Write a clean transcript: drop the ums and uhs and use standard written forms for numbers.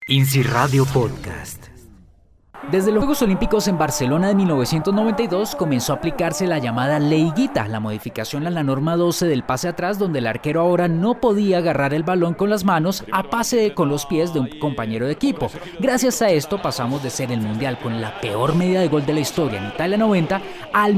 INSI Radio Podcast. Desde los Juegos Olímpicos en Barcelona de 1992 comenzó a aplicarse la llamada Ley Guita, la modificación a la norma 12 del pase atrás, donde el arquero ahora no podía agarrar el balón con las manos a pase con los pies de un compañero de equipo. Gracias a esto pasamos de ser el mundial con la peor media de gol de la historia en Italia 90 al